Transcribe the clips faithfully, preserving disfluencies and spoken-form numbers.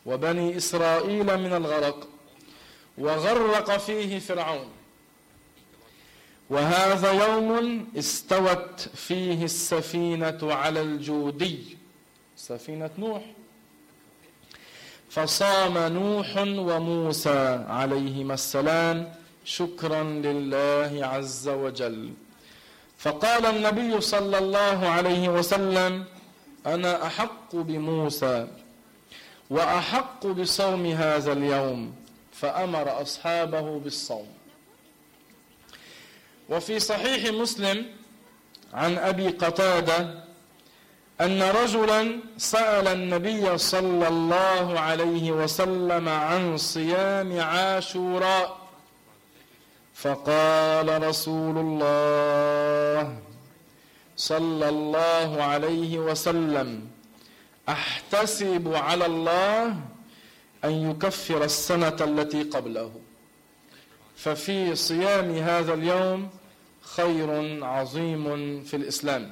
وبني إسرائيل من الغرق، وغرق فيه فرعون. وهذا يوم استوت فيه السفينة على الجودي، سفينة نوح، فصام نوح وموسى عليهما السلام شكرا لله عز وجل. فقال النبي صلى الله عليه وسلم: أنا أحق بموسى وأحق بصوم هذا اليوم، فأمر أصحابه بالصوم. وفي صحيح مسلم عن أبي قتادة أن رجلا سأل النبي صلى الله عليه وسلم عن صيام عاشوراء، فقال رسول الله صلى الله عليه وسلم: أحتسب على الله أن يكفر السنة التي قبله، ففي صيام هذا اليوم خير عظيم في الإسلام.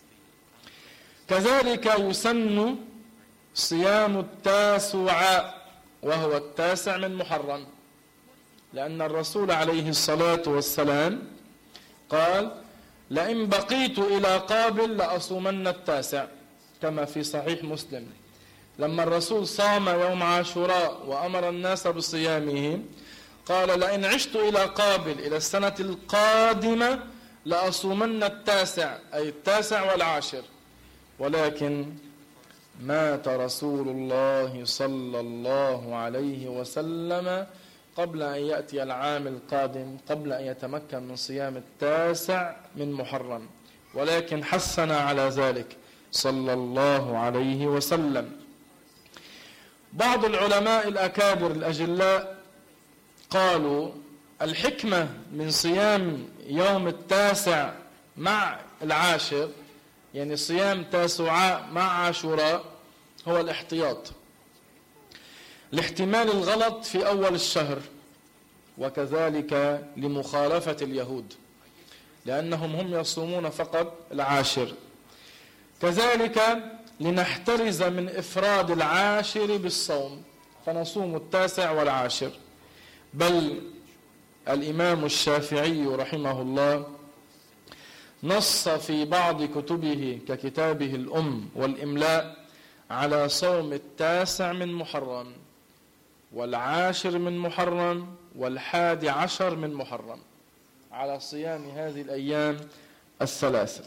كذلك يسن صيام التاسوعاء، وهو التاسع من محرم، لأن الرسول عليه الصلاة والسلام قال: لئن بقيت إلى قابل لأصومن التاسع، كما في صحيح مسلم. لما الرسول صام يوم عاشوراء وأمر الناس بصيامه قال: لئن عشت إلى قابل إلى السنة القادمة لأصومن التاسع، أي التاسع والعاشر. ولكن مات رسول الله صلى الله عليه وسلم قبل أن يأتي العام القادم، قبل أن يتمكن من صيام التاسع من محرم، ولكن حثنا على ذلك صلى الله عليه وسلم. بعض العلماء الأكابر الأجلاء قالوا: الحكمة من صيام يوم التاسع مع العاشر، يعني صيام تاسوعاء مع عاشوراء، هو الاحتياط لاحتمال الغلط في أول الشهر، وكذلك لمخالفة اليهود لأنهم هم يصومون فقط العاشر. كذلك لنحترز من إفراد العاشر بالصوم، فنصوم التاسع والعاشر. بل الإمام الشافعي رحمه الله نص في بعض كتبه ككتابه الأم والإملاء على صوم التاسع من محرم والعاشر من محرم والحادي عشر من محرم، على صيام هذه الأيام الثلاثة.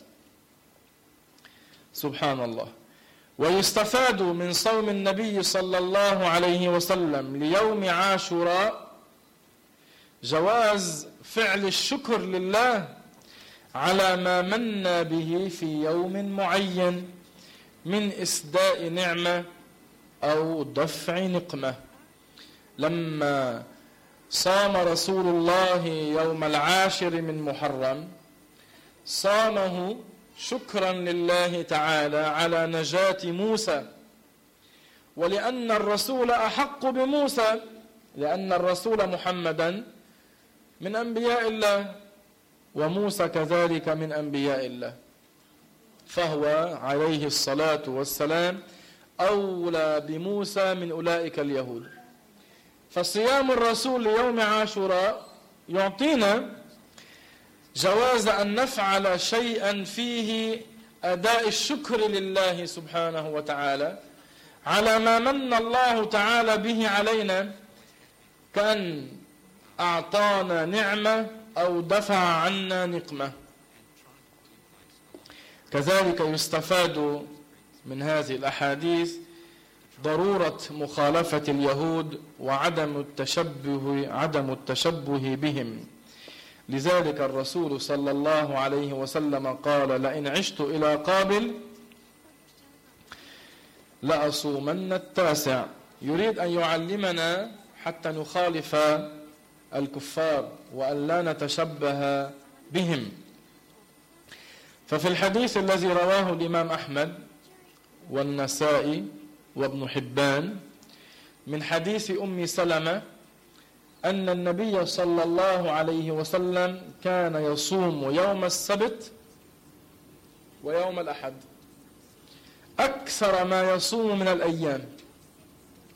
سبحان الله. ويستفاد من صوم النبي صلى الله عليه وسلم ليوم عاشوراء جواز فعل الشكر لله على ما من به في يوم معين من إسداء نعمة أو دفع نقمة. لما صام رسول الله يوم العاشر من محرم صامه شكرا لله تعالى على نجاة موسى، ولأن الرسول أحق بموسى، لأن الرسول محمدا من أنبياء الله، وموسى كذلك من أنبياء الله، فهو عليه الصلاة والسلام أولى بموسى من أولئك اليهود. فصيام الرسول ليوم عاشوراء يعطينا جواز أن نفعل شيئا فيه أداء الشكر لله سبحانه وتعالى على ما من الله تعالى به علينا، كأن أعطانا نعمة أو دفع عنا نقمة. كذلك يستفاد من هذه الأحاديث ضرورة مخالفة اليهود وعدم التشبه عدم التشبه بهم. لذلك الرسول صلى الله عليه وسلم قال: لئن عشت إلى قابل لأصومن التاسع، يريد أن يعلمنا حتى نخالف الكفار وأن لا نتشبه بهم. ففي الحديث الذي رواه الإمام أحمد والنسائي وابن حبان من حديث أم سلمة أن النبي صلى الله عليه وسلم كان يصوم يوم السبت ويوم الأحد أكثر ما يصوم من الأيام،